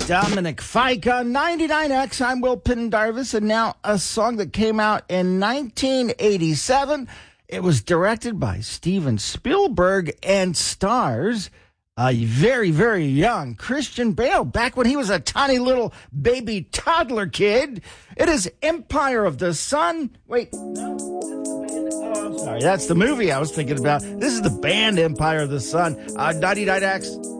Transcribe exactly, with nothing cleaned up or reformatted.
Dominic Fike on ninety-nine X. I'm Will Pendarvis, and now a song that came out in nineteen eighty-seven. It was directed by Steven Spielberg and stars a very, very young Christian Bale, back when he was a tiny little baby toddler kid. It is Empire of the Sun. Wait, no, that's the band. Oh, I'm sorry. That's the movie I was thinking about. This is the band Empire of the Sun. Uh, ninety-nine X.